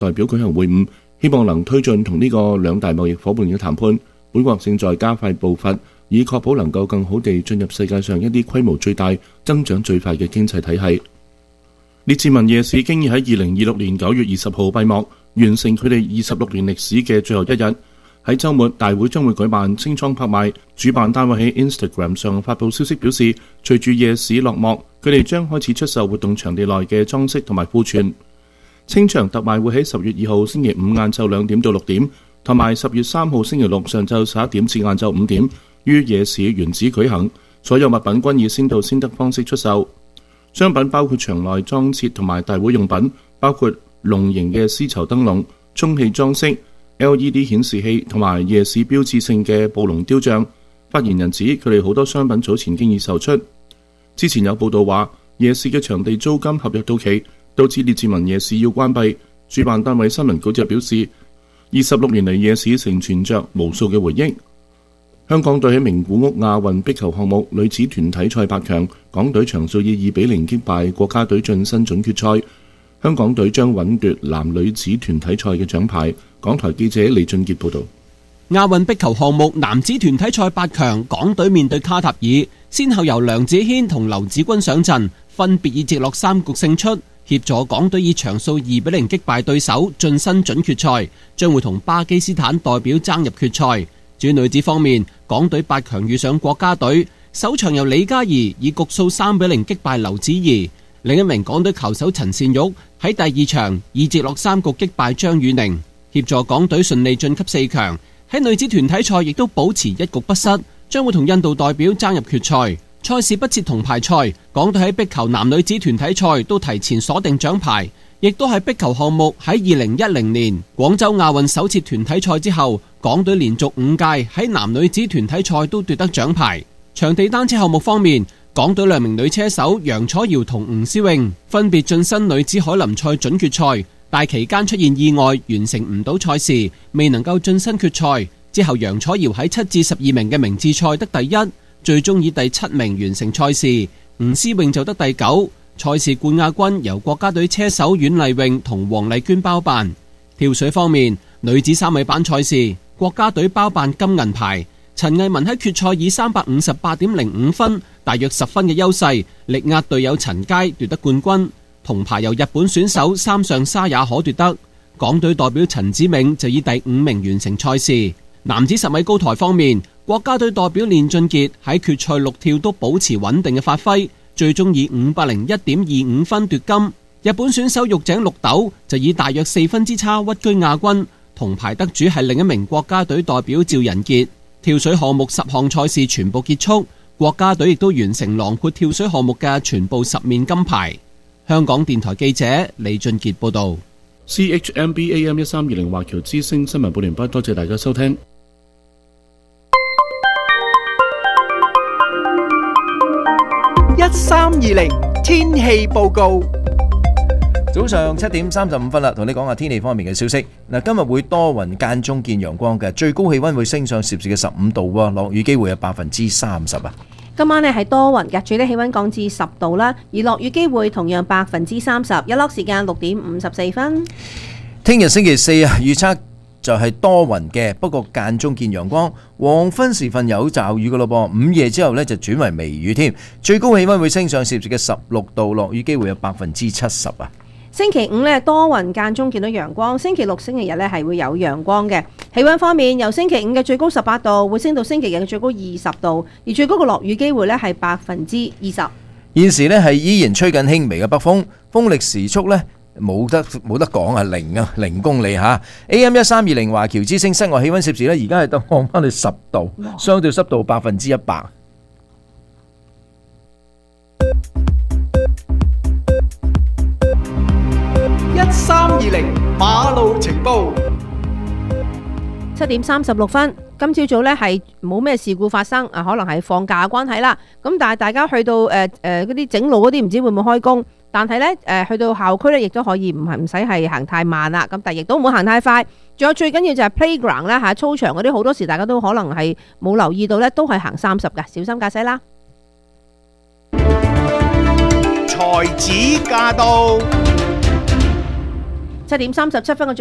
代表舉行會晤，希望能推進同呢個兩大貿易夥伴嘅談判。本國正在加快步伐，以確保能夠更好地進入世界上一啲規模最大、增長最快嘅經濟體系。列治文夜市經已喺2026年9月20號閉幕，完成佢哋26年歷史嘅最後一日。喺週末，大會將會舉辦清倉拍賣。主辦單位喺 Instagram 上發布消息表示，隨住夜市落幕，佢哋將開始出售活動場地內嘅裝飾同埋庫存。清場特賣會喺10月2號星期五晏晝2點到6點，同埋10月3號星期六上晝11點至晏晝5點，於夜市原址舉行。所有物品均以先到先得方式出售。商品包括場內裝設同埋大會用品，包括龍形嘅絲綢燈籠、充氣裝飾、LED 顯示器同埋夜市標誌性嘅暴龍雕像。發言人指佢哋好多商品早前經已售出。之前有報道話，夜市嘅場地租金合約到期，導致列治文夜市要關閉。主辦單位新聞稿就表示，26年嚟夜市承傳着無數嘅回憶。香港隊喺名古屋亞運壁球項目女子團體賽8強，港隊場數以2-0擊敗國家隊晉身準決賽。香港隊將穩奪男女子團體賽嘅獎牌。港台記者李俊傑報道。 亞運壁球項目男子團體賽8強，港隊面對卡塔爾，先後由梁子軒同劉子君上陣，分別以直落3局勝出，協助港隊以場數2-0擊敗對手，晉身準決賽，將會同巴基斯坦代表爭入決賽。至於女子方面，港隊8強遇上國家隊，首場由李嘉怡以局數3-0擊敗劉子怡，另一名港隊球手陳善玉喺第二場以直落3局擊敗張雨寧，協助港隊順利晉級4強。喺女子團體賽亦都保持1局不失，將會同印度代表爭入決賽。賽事不設銅牌賽，港隊喺壁球男女子團體賽都提前鎖定獎牌，亦都係壁球項目喺2010年廣州亞運首次團體賽之後，港隊連續5屆喺男女子團體賽都奪得獎牌。場地單車項目方面，港隊2名女車手楊楚瑤同吳思穎分別晉身女子凱林賽準決賽，但期間出現意外，完成唔到賽事，未能夠晉身決賽。之後楊楚瑤喺7至12名嘅名次賽得第1，最終以第7名完成賽事。吳思穎就得第9。賽事冠亞軍由國家隊車手阮麗穎同黃麗娟包辦。跳水方面，女子3米板賽事，國家隊包辦金銀牌。陳藝文喺決賽以358.05分，大約10分嘅優勢，力壓隊友陳佳奪得冠軍。銅牌由日本選手三上沙也可奪得。港隊代表陳子銘就以第5名完成賽事。男子10米高台方面，國家隊代表練俊傑喺決賽6跳都保持穩定嘅發揮，最終以501.25分奪金。日本選手玉井綠豆就以大約4分之差屈居亞軍。銅牌得主係另一名國家隊代表趙仁傑。跳水項目10項賽事全部結束，國家隊亦都完成囊括跳水項目嘅全部10面金牌。香港電台記者李俊傑報道。 CHMB AM 1320華僑之聲新聞報完畢，多謝大家收聽。 1320天氣報告。 早上7點35分啦，同你講下天氣方面嘅消息。嗱，今日會多雲間中見陽光嘅，最高氣溫會升上攝氏嘅15度喎，落雨機會有30%啊。 今晚係多雲嘅，最低氣溫降至10度啦，而落雨機會同樣30%，日落時間6點54分。 聽日星期4啊，預測就係多雲嘅，不過間中見陽光，黃昏時分有驟雨噶咯噃，午夜之後呢就轉為微雨添，最高氣溫會升上攝氏嘅16度，落雨機會有70%啊。 星期5呢多雲間中見到陽光，星期6、星期日呢係會有陽光嘅。氣溫方面，由星期5嘅最高18度，會升到星期日嘅最高20度，而最高嘅落雨機會呢係20%。 現時呢係依然吹緊輕微嘅北風，風力時速呢冇得講啊，0公里吓。AM 1320華僑之聲室外氣溫攝氏呢而家係得降翻去10度，相對濕度100%。 1320馬路情報。 7點36分，今朝早呢係冇咩事故發生，可能係放假嘅關係啦。咁但係大家去到嗰啲整路嗰啲唔知會唔會開工，但係呢去到校區呢亦都可以唔使係行太慢啦。咁但係亦都唔好行太快。仲有最緊要就係 playground 啦嚇，操場嗰啲好多時大家都可能係冇留意到呢，都係行30㗎，小心駕駛啦。 才子駕到。 7點37分嘅